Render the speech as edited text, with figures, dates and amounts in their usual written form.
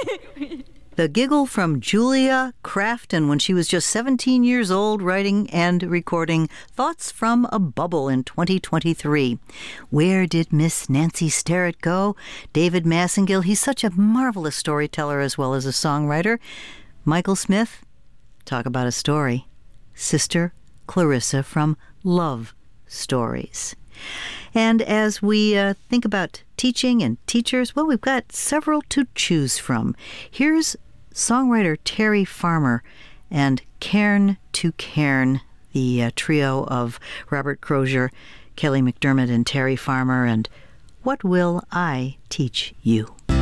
The giggle from Julia Crafton when she was just 17 years old, writing and recording Thoughts from a Bubble in 2023. Where did Miss Nancy Sterrett go? David Massengill, he's such a marvelous storyteller as well as a songwriter. Michael Smith, talk about a story. Sister Clarissa from Love Stories. And as we think about teaching and teachers, well, we've got several to choose from. Here's songwriter Terry Farmer and Cairn to Cairn, the trio of Robert Crozier, Kelly McDermott, and Terry Farmer, and What Will I Teach You?